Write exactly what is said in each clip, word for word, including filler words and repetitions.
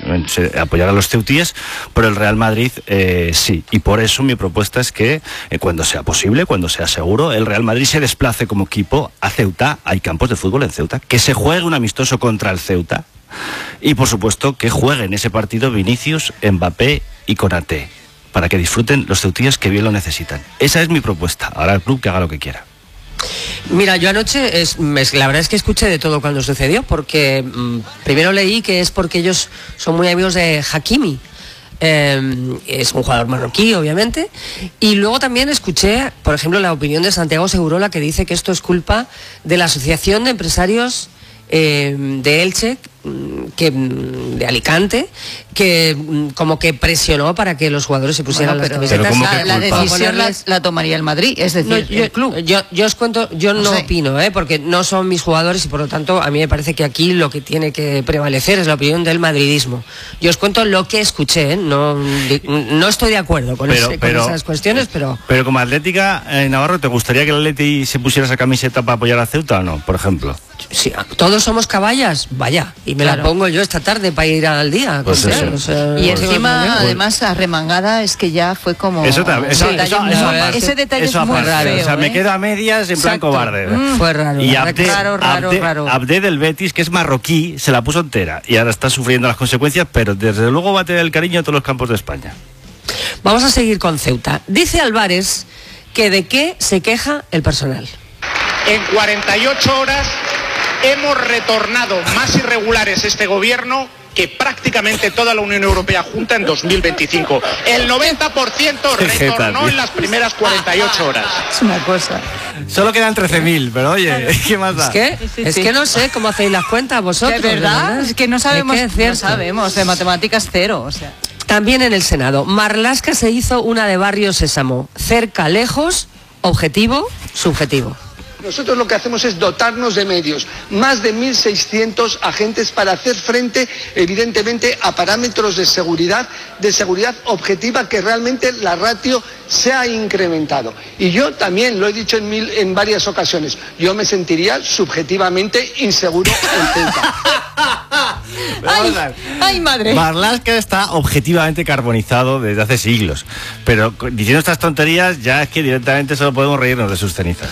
apoyar a los ceutíes, pero el Real Madrid eh, sí. Y por eso mi propuesta es que eh, cuando sea posible, cuando sea seguro, el Real Madrid se desplace como equipo a Ceuta. Hay campos de fútbol en Ceuta. Que se juegue un amistoso contra el Ceuta. Y por supuesto que jueguen ese partido Vinicius, Mbappé y Konaté, para que disfruten los ceutíes que bien lo necesitan. Esa es mi propuesta. Ahora el club que haga lo que quiera. Mira, yo anoche, es, la verdad es que escuché de todo cuando sucedió, porque mmm, primero leí que es porque ellos son muy amigos de Hakimi. Eh, es un jugador marroquí, obviamente, y luego también escuché, por ejemplo, la opinión de Santiago Segurola, que dice que esto es culpa de la Asociación de Empresarios eh, de Elche, que de Alicante, que como que presionó para que los jugadores se pusieran bueno, las pero, camisetas. pero la, la decisión la, la tomaría el Madrid, es decir, no, yo, el club. Yo, yo os cuento, yo no, no sé. opino, ¿eh? porque no son mis jugadores y por lo tanto a mí me parece que aquí lo que tiene que prevalecer es la opinión del madridismo. Yo os cuento lo que escuché, ¿eh? no, no estoy de acuerdo con, pero, ese, pero, con esas cuestiones, pero... Pero como Atlética, eh, Navarro, ¿te gustaría que el Atleti se pusiera esa camiseta para apoyar a Ceuta o no, por ejemplo? Sí, todos somos caballas, vaya, y me claro. la pongo yo esta tarde para ir al día. Pues con eso. O sea, y encima, además, la remangada es que ya fue como... Eso, eso, sí, eso, muy, eso, ese detalle eso es muy raro. feo, O sea, ¿eh? me quedo a medias en plan cobarde. ¿eh? Mm, fue raro. Y Abde, raro, raro, Abde, raro. Abde del Betis, que es marroquí, se la puso entera y ahora está sufriendo las consecuencias, pero desde luego va a tener el cariño de todos los campos de España. Vamos a seguir con Ceuta. Dice Álvarez que de qué se queja el personal. En cuarenta y ocho horas hemos retornado más irregulares este gobierno que prácticamente toda la Unión Europea junta en dos mil veinticinco. El noventa por ciento retornó en las primeras cuarenta y ocho horas. Es una cosa. Solo quedan trece mil, pero oye, ¿qué más da? Es que, sí, sí, es sí. que no sé cómo hacéis las cuentas vosotros. ¿De verdad? ¿De verdad? Es que no sabemos, es que es no sabemos, de matemáticas cero, o sea. También en el Senado, Marlaska se hizo una de Barrio Sésamo. Cerca, lejos, objetivo, subjetivo. Nosotros lo que hacemos es dotarnos de medios, más de mil seiscientos agentes para hacer frente, evidentemente, a parámetros de seguridad, de seguridad objetiva, que realmente la ratio se ha incrementado. Y yo también lo he dicho en, mil, en varias ocasiones, yo me sentiría subjetivamente inseguro en Ceuta. Ay, ay, madre. Marlaska está objetivamente carbonizado desde hace siglos, pero diciendo estas tonterías ya es que directamente solo podemos reírnos de sus cenizas.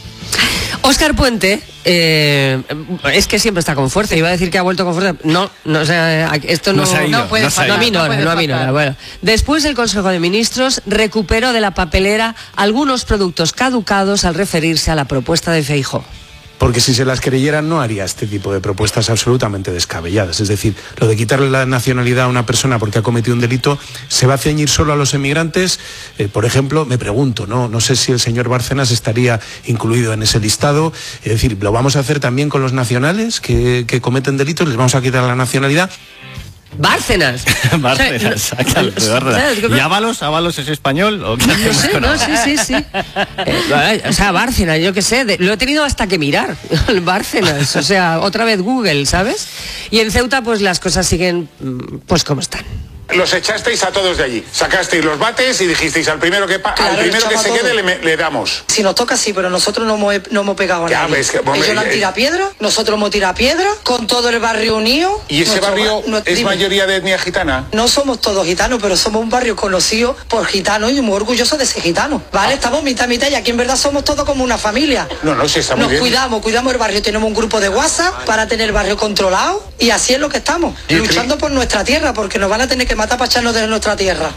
Óscar Puente, eh, es que siempre está con fuerza. Iba a decir que ha vuelto con fuerza. No, no, o sea, esto no, no, se ha ido, no puede no faltar. No aminora, no aminora. Bueno, después el Consejo de Ministros recuperó de la papelera algunos productos caducados al referirse a la propuesta de Feijóo. Porque si se las creyeran no haría este tipo de propuestas absolutamente descabelladas. Es decir, lo de quitarle la nacionalidad a una persona porque ha cometido un delito, ¿se va a ceñir solo a los emigrantes? Eh, por ejemplo, me pregunto, ¿no? No sé si el señor Bárcenas estaría incluido en ese listado. Es decir, ¿lo vamos a hacer también con los nacionales que, que cometen delitos? ¿Les vamos a quitar la nacionalidad? Bárcenas. Bárcenas, sácalo, Bárcenas. ¿Y Ábalos? ¿Ábalos es español? ¿O qué no sé, no, sí, sí, sí. Eh, o sea, Bárcenas, yo qué sé, de, lo he tenido hasta que mirar. Bárcenas, o sea, otra vez Google, ¿sabes? Y en Ceuta, pues las cosas siguen, pues como están. Los echasteis a todos de allí, sacasteis los bates y dijisteis al primero que, pa claro, al primero que se quede le, le damos. Si nos toca sí, pero nosotros no hemos, no hemos pegado a ya, nadie. Ves que, Ellos le han tirado piedra, nosotros hemos tirado piedra, con todo el barrio unido. ¿Y ese nuestro, barrio no, es dime, mayoría de etnia gitana? No somos todos gitanos, pero somos un barrio conocido por gitanos y muy orgullosos de ser gitanos. Vale, ah. Estamos mitad mitad y aquí en verdad somos todos como una familia. No, no, sí está muy Nos bien. cuidamos, cuidamos el barrio, tenemos un grupo de WhatsApp para tener el barrio controlado y así es lo que estamos, luchando por nuestra tierra, porque nos van a tener que matar para echarnos de nuestra tierra.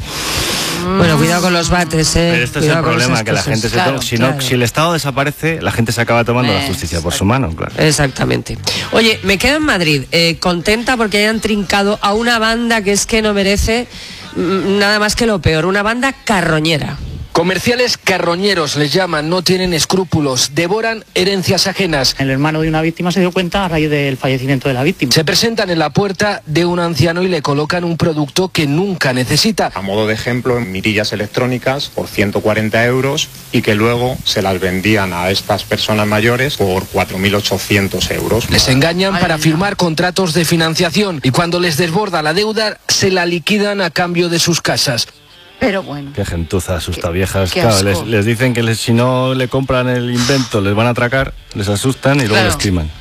Bueno, cuidado con los bates, eh. Pero este cuidado es el problema, que la gente se claro, toma, si, claro. no, si el Estado desaparece, la gente se acaba tomando eh, la justicia exacto. por su mano, claro. Exactamente. Oye, me quedo en Madrid, eh, contenta porque hayan trincado a una banda que es que no merece mm, nada más que lo peor, una banda carroñera. Comerciales carroñeros les llaman, no tienen escrúpulos, devoran herencias ajenas. El hermano de una víctima se dio cuenta a raíz del fallecimiento de la víctima. Se presentan en la puerta de un anciano y le colocan un producto que nunca necesita. A modo de ejemplo, mirillas electrónicas por ciento cuarenta euros y que luego se las vendían a estas personas mayores por cuatro mil ochocientos euros. Les engañan para firmar contratos de financiación y cuando les desborda la deuda se la liquidan a cambio de sus casas. Pero bueno. Qué gentuza, asusta viejas. Qué claro, les, les dicen que les, si no le compran el invento les van a atracar, les asustan y luego claro. les timan.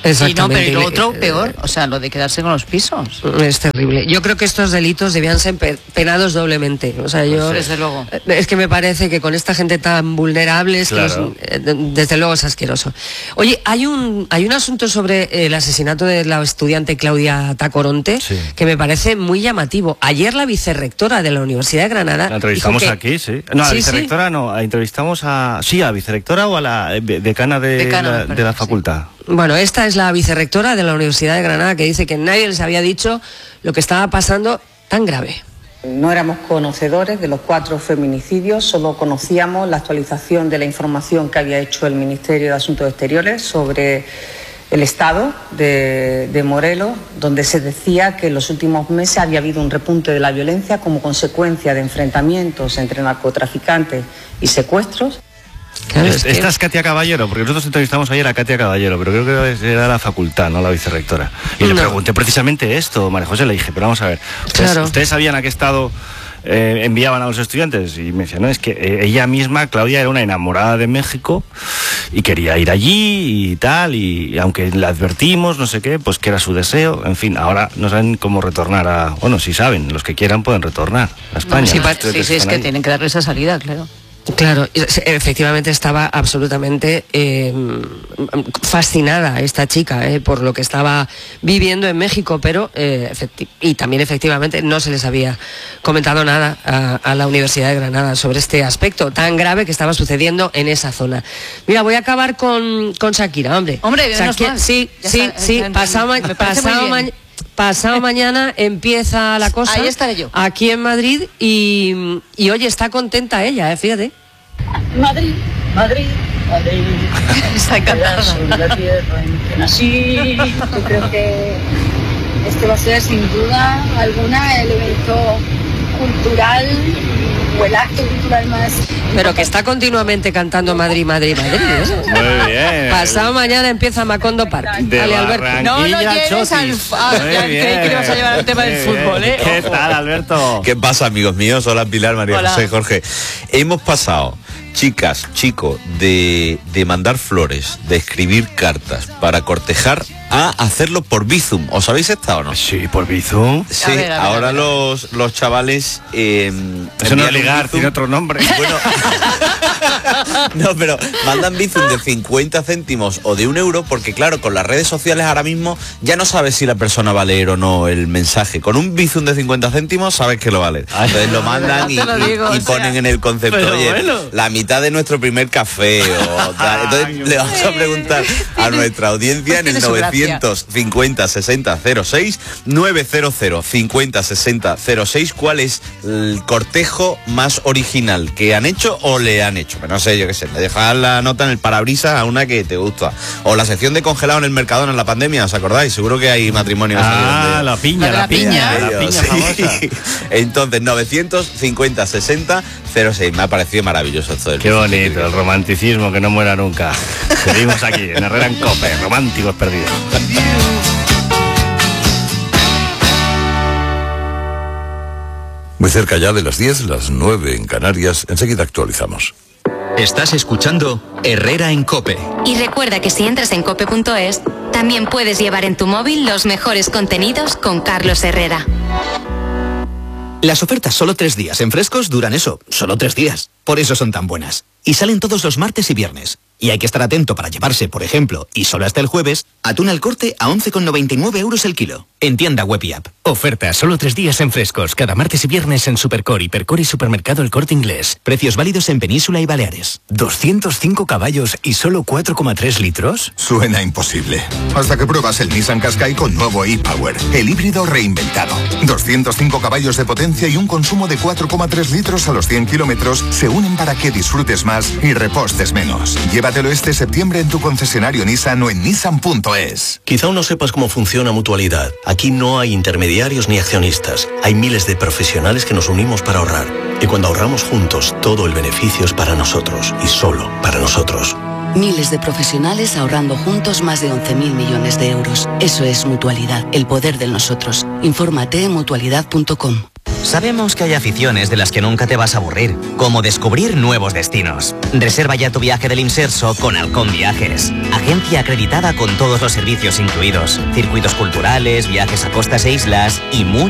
Exactamente. Y no, pero lo otro peor, o sea, lo de quedarse con los pisos. Es terrible. Yo creo que estos delitos debían ser pe- penados doblemente. O sea, yo Desde luego. es que me parece que con esta gente tan vulnerable, es Claro. que los- eh, desde luego es asqueroso. Oye, hay un hay un asunto sobre el asesinato de la estudiante Claudia Tacoronte Sí. que me parece muy llamativo. Ayer la vicerrectora de la Universidad de Granada La entrevistamos dijo que- aquí, sí. No, a la Sí, vicerrectora no, a- entrevistamos a... Sí, a la vicerrectora o a la eh, decana de, Decana, la, me de parece, la sí. facultad. Bueno, esta es la vicerrectora de la Universidad de Granada que dice que nadie les había dicho lo que estaba pasando tan grave. No éramos conocedores de los cuatro feminicidios, solo conocíamos la actualización de la información que había hecho el Ministerio de Asuntos Exteriores sobre el estado de, de Morelos, donde se decía que en los últimos meses había habido un repunte de la violencia como consecuencia de enfrentamientos entre narcotraficantes y secuestros. Claro, Es- es que- Esta es Katia Caballero, porque nosotros entrevistamos ayer a Katia Caballero, pero creo que era la facultad, no la vicerrectora. Y le No. pregunté precisamente esto, María José, le dije, pero vamos a ver, ¿ustedes, Claro. ¿ustedes sabían a qué estado eh, enviaban a los estudiantes? Y me decía, no, es que eh, ella misma, Claudia, era una enamorada de México y quería ir allí y tal, y, y aunque le advertimos, no sé qué, pues que era su deseo, en fin, ahora no saben cómo retornar a... Bueno, si saben, los que quieran pueden retornar a España. Sí, pa- Ustedes sí, sí, es están que ahí. tienen que darle esa salida, claro. Claro, y- efectivamente estaba absolutamente eh, fascinada esta chica eh, por lo que estaba viviendo en México, pero eh, efecti- y también efectivamente no se les había comentado nada a, a la Universidad de Granada sobre este aspecto tan grave que estaba sucediendo en esa zona. Mira, voy a acabar con, con Shakira, hombre. Hombre, menos Shakira- mal. sí, Ya sí, está, sí, ya entendí. pasado, ma- Me parece muy pasado bien. mañana. Pasado mañana empieza la cosa Ahí estaré yo. aquí en Madrid y, y oye, está contenta ella, eh, fíjate. Madrid, Madrid, Madrid. Está encantada. Pedazo de la tierra en que nací. Yo creo que este va a ser sin duda alguna el evento cultural o el acto cultural más. Pero que está continuamente cantando Madrid, Madrid, Madrid. ¿eh? Muy bien. Pasado mañana empieza Macondo Park. De Vale, Alberto. Barranquilla No lo a lleves al... Chotis. Ah, Muy ya creí bien. que le ibas a llevar al tema del Muy fútbol, bien. ¿eh? ¿Qué Ojo. tal, Alberto? ¿Qué pasa, amigos míos? Hola, Pilar, María Hola. José, Jorge. Hemos pasado, chicas, chicos, de, de mandar flores, de escribir cartas para cortejar, a hacerlo por Bizum. ¿Os habéis estado o no? Sí, por Bizum. Sí, A ver, a ver, ahora a ver. Los, los chavales... Eh, Eso no es envían un ligar, Bizum. tiene otro nombre. Bueno, no, pero mandan Bizum de cincuenta céntimos o de un euro porque, claro, con las redes sociales ahora mismo ya no sabes si la persona va a leer o no el mensaje. Con un Bizum de cincuenta céntimos sabes que lo va a leer. Entonces lo mandan y, te lo y- digo, y o sea. ponen en el concepto, Pero oye, bueno. la mitad de nuestro primer café o tal. Entonces le vamos a preguntar a nuestra audiencia en el Tiene su gracia. novecientos cincuenta sesenta cero seis, novecientos cincuenta sesenta cero seis cuál es el cortejo más original que han hecho o le han hecho. Pero no sé, yo qué sé, le dejas la nota en el parabrisas a una que te gusta. O la sección de congelado en el Mercadona en la pandemia, ¿os acordáis? Seguro que hay matrimonios ahí Ah, donde- la piña, La de la, la piña, piña. la piña Sí. famosa. Entonces, novecientos cincuenta sesenta cero seis. Me ha parecido maravilloso esto del Qué bonito, el romanticismo que no muera nunca. Seguimos aquí, en Herrera en Cope, románticos perdidos. Muy cerca ya de las diez, las nueve en Canarias. Enseguida actualizamos. Estás escuchando Herrera en Cope. Y recuerda que si entras en cope punto es, también puedes llevar en tu móvil los mejores contenidos con Carlos Herrera. Las ofertas solo tres días en Frescos duran eso, solo tres días. Por eso son tan buenas. Y salen todos los martes y viernes. Y hay que estar atento para llevarse, por ejemplo, y solo hasta el jueves, atún al corte a once con noventa y nueve euros el kilo. En tienda web y app. Oferta solo tres días en Frescos, cada martes y viernes en Supercore, Hipercore y Supermercado El Corte Inglés. Precios válidos en Península y Baleares. ¿doscientos cinco caballos y solo cuatro coma tres litros? Suena imposible. Hasta que pruebas el Nissan Qashqai con nuevo e-Power, el híbrido reinventado. doscientos cinco caballos de potencia y un consumo de cuatro coma tres litros a los cien kilómetros se unen para que disfrutes más y repostes menos. Llévatelo este septiembre en tu concesionario Nissan o en nissan punto es. Quizá aún no sepas cómo funciona Mutualidad. Aquí no hay intermediarios ni accionistas. Hay miles de profesionales que nos unimos para ahorrar. Y cuando ahorramos juntos, todo el beneficio es para nosotros y solo para nosotros. Miles de profesionales ahorrando juntos más de once mil millones de euros. Eso es Mutualidad, el poder de nosotros. Infórmate en mutualidad punto com. Sabemos que hay aficiones de las que nunca te vas a aburrir, como descubrir nuevos destinos. Reserva ya tu viaje del Imserso con Halcón Viajes. Agencia acreditada con todos los servicios incluidos, circuitos culturales, viajes a costas e islas y mucho